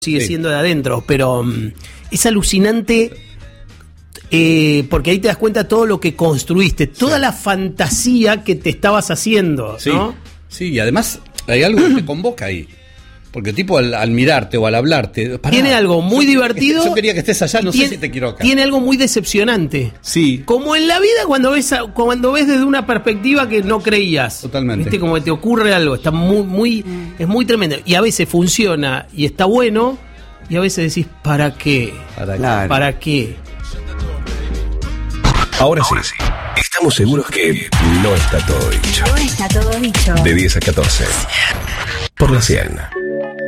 sigue siendo de adentro, pero es alucinante porque ahí te das cuenta todo lo que construiste, toda la fantasía que te estabas haciendo, ¿no? Sí, y además hay algo que te convoca ahí. Porque tipo al mirarte o al hablarte... Tiene algo muy divertido. Yo quería que estés allá, no sé si te quiero acá. Tiene algo muy decepcionante. Sí. Como en la vida cuando ves desde una perspectiva que no creías. Totalmente. ¿Viste? Como que te ocurre algo. Está es muy tremendo. Y a veces funciona y está bueno. Y a veces decís, ¿para qué? ¿Para qué? Ahora sí. Estamos seguros que no está todo dicho. No está todo dicho. De 10 a 14. Por la 100.